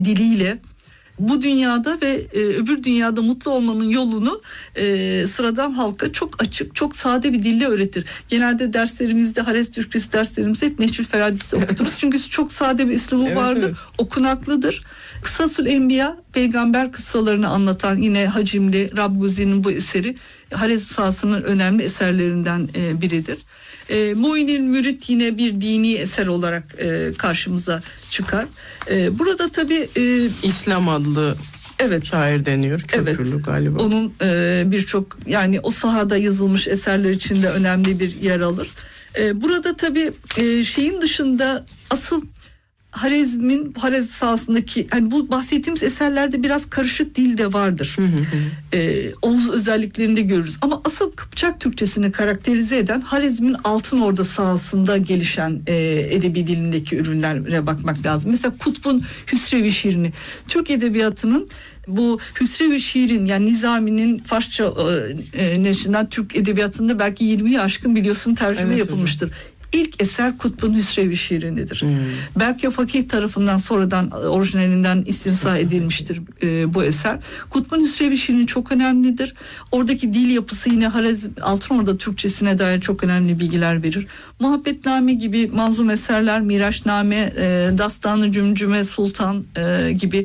diliyle bu dünyada ve öbür dünyada mutlu olmanın yolunu sıradan halka çok açık, çok sade bir dille öğretir. Genelde derslerimizde, Harezm Türkçesi derslerimizde hep Nehcül Feradis'i okuturuz. Çünkü çok sade bir üslubu vardır, evet. Okunaklıdır. Kısasül Enbiya, peygamber kıssalarını anlatan yine hacimli Rabguzi'nin bu eseri Harezm sahasının önemli eserlerinden biridir. Mu'inil Mürit yine bir dini eser olarak karşımıza çıkar. Burada tabii İslam adlı şair deniyor. Kültürlü galiba. Onun birçok yani o sahada yazılmış eserler içinde önemli bir yer alır. Burada tabii şeyin dışında asıl Harezm sahasındaki hani bu bahsettiğimiz eserlerde biraz karışık dil de vardır. Oğuz özelliklerini de görürüz. Ama asıl Kıpçak Türkçesini karakterize eden Harezm'in Altınorda sahasında gelişen edebi dilindeki ürünlere bakmak lazım. Mesela Kutb'un Hüsrev-i şiirini, Türk edebiyatının bu Hüsrev-i şiirin yani Nizami'nin Farsça neşrinden Türk edebiyatında belki 20'yi aşkın biliyorsun tercüme yapılmıştır. Hocam. İlk eser Kutb'un Hüsrev-i şiiridir. Berke Fakih tarafından sonradan orijinalinden istinsa edilmiştir bu eser. Kutb'un Hüsrev-i şiiri çok önemlidir. Oradaki dil yapısı yine Altınorda Türkçesine dair çok önemli bilgiler verir. Muhabbetname gibi manzum eserler, Miraçname, Dastan-ı Cümcüme Sultan gibi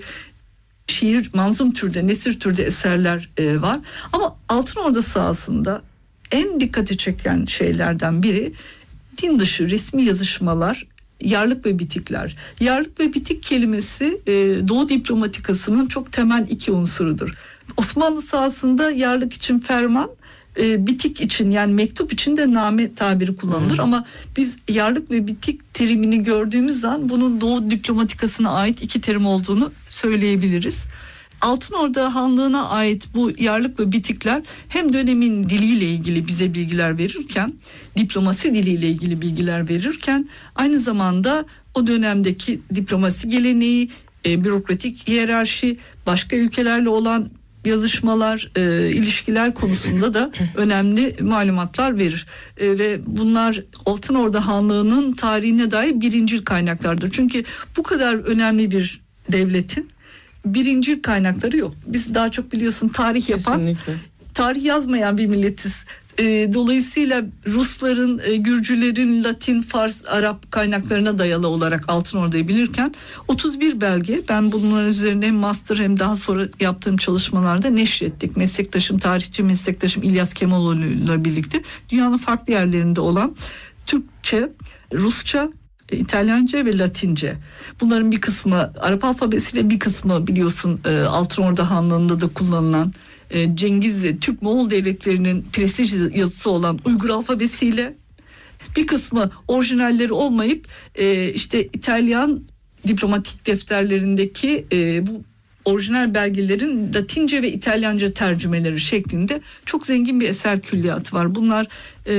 şiir, manzum türde, nesir türde eserler var. Ama Altınorda sahasında en dikkati çeken şeylerden biri din dışı resmi yazışmalar, yarlık ve bitikler. Yarlık ve bitik kelimesi Doğu diplomatikasının çok temel iki unsurudur. Osmanlı sahasında yarlık için ferman, bitik için yani mektup için de name tabiri kullanılır. Ama biz yarlık ve bitik terimini gördüğümüz zaman bunun Doğu diplomatikasına ait iki terim olduğunu söyleyebiliriz. Altınorda Hanlığı'na ait bu yarlık ve bitikler hem dönemin diliyle ilgili bize bilgiler verirken, diplomasi diliyle ilgili bilgiler verirken aynı zamanda o dönemdeki diplomasi geleneği, bürokratik hiyerarşi, başka ülkelerle olan yazışmalar, ilişkiler konusunda da önemli malumatlar verir. Ve bunlar Altınorda Hanlığı'nın tarihine dair birincil kaynaklardır. Çünkü bu kadar önemli bir devletin birincil kaynakları yok. Biz daha çok biliyorsun tarih yapan, kesinlikle. Tarih yazmayan bir milletiz. Dolayısıyla Rusların, Gürcülerin, Latin, Fars, Arap kaynaklarına dayalı olarak Altınorda'yı bilirken 31 belge, ben bunların üzerine hem master hem daha sonra yaptığım çalışmalarda neşrettik. Tarihçi meslektaşım İlyas Kemaloğlu'yla birlikte dünyanın farklı yerlerinde olan Türkçe, Rusça, İtalyanca ve Latince. Bunların bir kısmı Arap alfabesiyle, bir kısmı biliyorsun Altınorda Hanlığı'nda da kullanılan Cengiz ve Türk Moğol devletlerinin prestij yazısı olan Uygur alfabesiyle, bir kısmı orijinalleri olmayıp işte İtalyan diplomatik defterlerindeki bu orijinal belgelerin Latince ve İtalyanca tercümeleri şeklinde çok zengin bir eser külliyatı var. Bunlar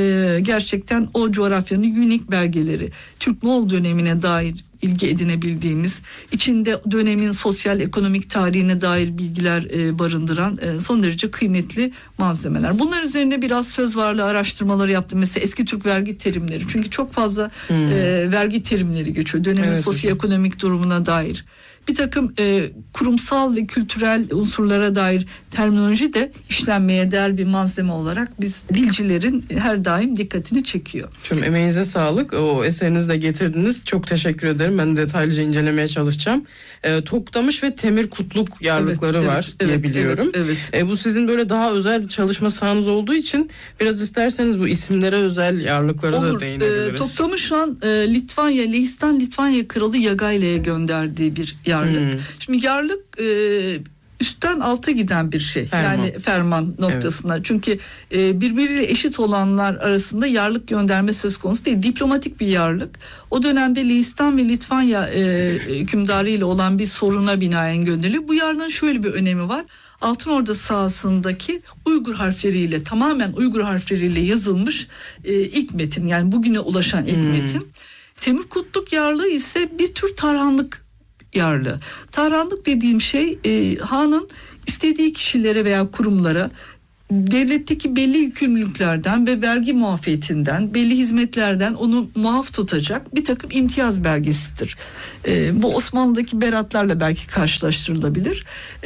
gerçekten o coğrafyanın unik belgeleri. Türk-Moğol dönemine dair ilgi edinebildiğimiz, içinde dönemin sosyal ekonomik tarihine dair bilgiler barındıran son derece kıymetli malzemeler. Bunlar üzerine biraz söz varlığı araştırmaları yaptım. Mesela eski Türk vergi terimleri. Çünkü çok fazla vergi terimleri geçiyor. Dönemin sosyoekonomik durumuna dair. Bir takım kurumsal ve kültürel unsurlara dair terminoloji de işlenmeye değer bir malzeme olarak biz dilcilerin her daim dikkatini çekiyor. Tüm emeğinize sağlık. O eserinizi de getirdiniz. Çok teşekkür ederim. Ben detaylıca incelemeye çalışacağım. Toktamış ve Temir Kutluk yarlıkları var diye biliyorum. Bu sizin böyle daha özel bir çalışma sahanız olduğu için biraz isterseniz bu isimlere özel yarlıklara da değinebiliriz. Toktamış Han Lehistan Litvanya Kralı Yagaile'ye gönderdiği bir yarlık. Şimdi yarlık üstten alta giden bir şey. Yani ferman noktasına. Çünkü birbiriyle eşit olanlar arasında yarlık gönderme söz konusu değil. Diplomatik bir yarlık. O dönemde Lehistan ve Litvanya hükümdarı ile olan bir soruna binaen gönderiliyor. Bu yarlığın şöyle bir önemi var. Altınorda sahasındaki Uygur harfleriyle, tamamen Uygur harfleriyle yazılmış ilk metin, yani bugüne ulaşan ilk metin. Temür Kutluk yarlığı ise bir tür tarhanlık yarlığı. Tarhanlık dediğim şey hanın istediği kişilere veya kurumlara devletteki belli yükümlülüklerden ve vergi muafiyetinden, belli hizmetlerden onu muaf tutacak bir takım imtiyaz belgesidir. Bu Osmanlı'daki beratlarla belki karşılaştırılabilir.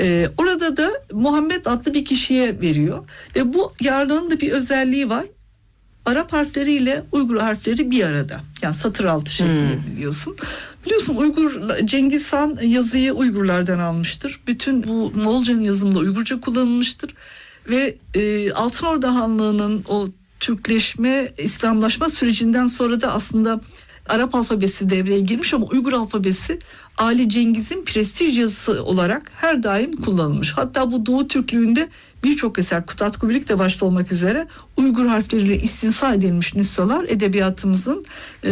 Orada da Muhammed adlı bir kişiye veriyor ve bu yarlığın da bir özelliği var. Arap harfleriyle Uygur harfleri bir arada. Yani satır altı şeklinde biliyorsun. Biliyorsun Cengiz Han yazıyı Uygurlardan almıştır. Bütün bu Moğolcanın yazımında Uygurca kullanılmıştır. Ve Altınordu Hanlığı'nın o Türkleşme, İslamlaşma sürecinden sonra da aslında Arap alfabesi devreye girmiş ama Uygur alfabesi Ali Cengiz'in prestij yazısı olarak her daim kullanılmış. Hatta bu Doğu Türklüğünde birçok eser, Kutat Kubilik de başta olmak üzere Uygur harfleriyle istinsa edilmiş nüshalar edebiyatımızın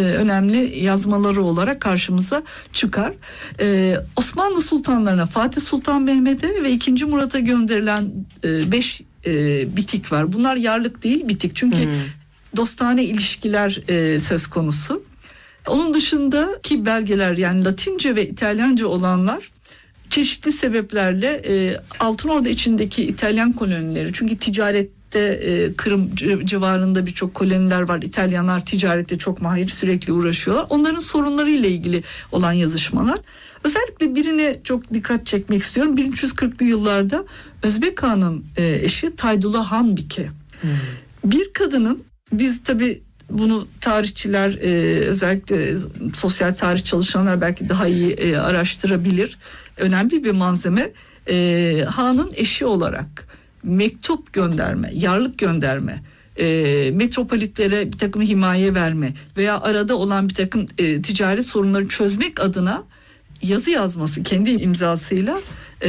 önemli yazmaları olarak karşımıza çıkar. Osmanlı sultanlarına Fatih Sultan Mehmet'e ve 2. Murat'a gönderilen 5 bitik var. Bunlar yarlık değil, bitik. Çünkü dostane ilişkiler söz konusu. Onun dışındaki belgeler, yani Latince ve İtalyanca olanlar çeşitli sebeplerle Altınordu içindeki İtalyan kolonileri, çünkü ticarette Kırım civarında birçok koloniler var. İtalyanlar ticarette çok mahir, sürekli uğraşıyorlar. Onların sorunlarıyla ilgili olan yazışmalar. Özellikle birine çok dikkat çekmek istiyorum. 1340'lı yıllarda Özbek Han'ın eşi Taydula Hanbike. Bir kadının, biz tabii bunu tarihçiler, özellikle sosyal tarih çalışanlar belki daha iyi araştırabilir. Önemli bir malzeme. Han'ın eşi olarak mektup gönderme, yarlık gönderme, metropolitlere bir takım himaye verme veya arada olan bir takım ticari sorunları çözmek adına yazı yazması kendi imzasıyla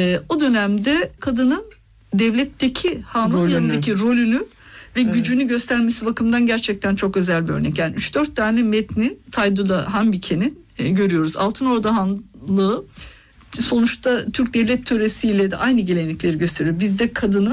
o dönemde kadının devletteki Han'ın yanındaki rolünü ve gücünü göstermesi bakımından gerçekten çok özel bir örnek. Yani 3-4 tane metni Taydula Hanbike'nin görüyoruz. Altınordu Hanlığı sonuçta Türk devlet töresiyle de aynı gelenekleri gösteriyor. Bizde kadının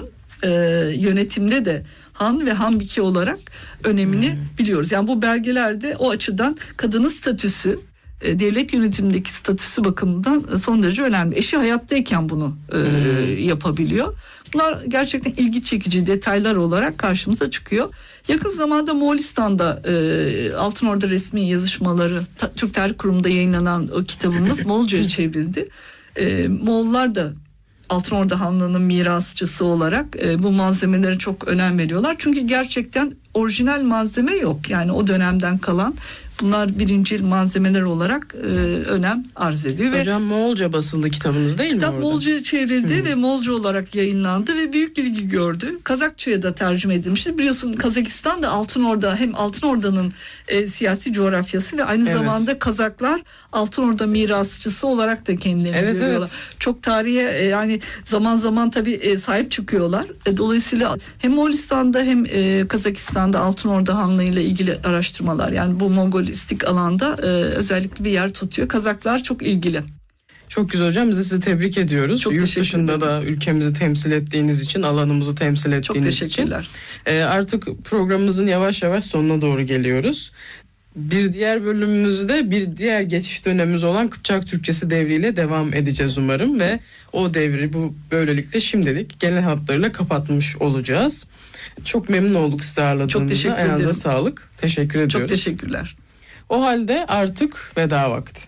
yönetimde de Han ve Hanbike olarak önemini biliyoruz. Yani bu belgelerde o açıdan kadının statüsü, devlet yönetimindeki statüsü bakımından son derece önemli. Eşi hayattayken bunu yapabiliyor. Bunlar gerçekten ilgi çekici detaylar olarak karşımıza çıkıyor. Yakın zamanda Moğolistan'da Altınordu resmi yazışmaları, Türk Tarih Kurumu'nda yayınlanan o kitabımız Moğolca'ya çevrildi. Moğollar da Altınordu Hanlığı'nın mirasçısı olarak bu malzemelere çok önem veriyorlar. Çünkü gerçekten orijinal malzeme yok. Yani o dönemden kalan bunlar birincil malzemeler olarak önem arz ediyor. Hocam Moğolca basıldı kitabınız değil mi? Kitap Moğolca'ya çevrildi ve Moğolca olarak yayınlandı ve büyük ilgi gördü. Kazakça'ya da tercüme edilmişti. Biliyorsun Kazakistan da Altınordu, hem Altınordu'nun siyasi coğrafyası ve aynı zamanda Kazaklar Altınordu mirasçısı olarak da kendilerini görüyorlar. Çok tarihe yani zaman zaman tabii sahip çıkıyorlar. Dolayısıyla hem Moğolistan'da hem Kazakistan'da Altınordu Hanlığı ile ilgili araştırmalar, yani bu Mongolistik alanda özellikle bir yer tutuyor. Kazaklar çok ilgili. Çok güzel hocam. Biz de sizi tebrik ediyoruz. Çok Yurt dışında da ülkemizi temsil ettiğiniz için, alanımızı temsil ettiğiniz için. Çok teşekkürler. Artık programımızın yavaş yavaş sonuna doğru geliyoruz. Bir diğer bölümümüzde bir diğer geçiş dönemimiz olan Kıpçak Türkçesi devriyle devam edeceğiz umarım ve o devri bu böylelikle şimdilik genel hatlarıyla kapatmış olacağız. Çok memnun olduk sizi ağırladığınızda. Çok teşekkür ederim. Ayağınıza sağlık. Teşekkür ediyoruz. Çok teşekkürler. O halde artık veda vakti.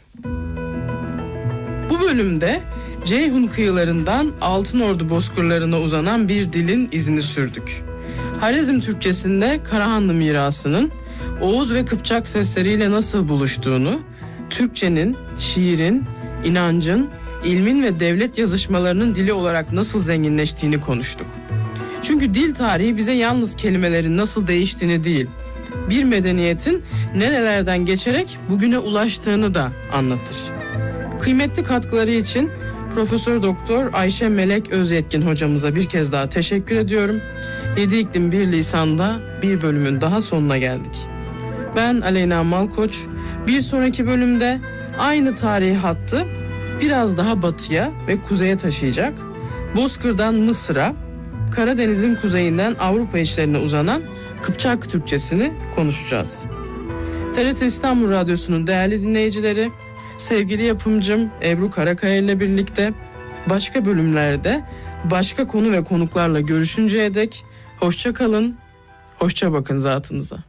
Bu bölümde Ceyhun kıyılarından Altınordu bozkırlarına uzanan bir dilin izini sürdük. Harezm Türkçesinde Karahanlı mirasının Oğuz ve Kıpçak sesleriyle nasıl buluştuğunu, Türkçenin, şiirin, inancın, ilmin ve devlet yazışmalarının dili olarak nasıl zenginleştiğini konuştuk. Çünkü dil tarihi bize yalnız kelimelerin nasıl değiştiğini değil, bir medeniyetin nerelerden geçerek bugüne ulaştığını da anlatır. Kıymetli katkıları için Profesör Doktor Ayşe Melek Özyetkin hocamıza bir kez daha teşekkür ediyorum. 7 İklim Bir Lisan'da bir bölümün daha sonuna geldik. Ben Aleyna Malkoç. Bir sonraki bölümde aynı tarihi hattı biraz daha batıya ve kuzeye taşıyacak, Bozkır'dan Mısır'a, Karadeniz'in kuzeyinden Avrupa içlerine uzanan Kıpçak Türkçesini konuşacağız. TRT İstanbul Radyosu'nun değerli dinleyicileri, sevgili yapımcım Ebru Karakaya ile birlikte başka bölümlerde başka konu ve konuklarla görüşünceye dek Hoşça kalın, hoşça bakın zatınıza.